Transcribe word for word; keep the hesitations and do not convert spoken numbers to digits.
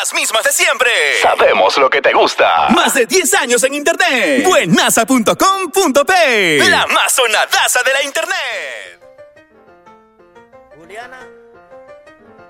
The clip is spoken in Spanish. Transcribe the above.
las mismas de siempre. Sabemos lo que te gusta. Más de diez años en internet. Buenaza punto com punto pe. La más sonadaza de la internet.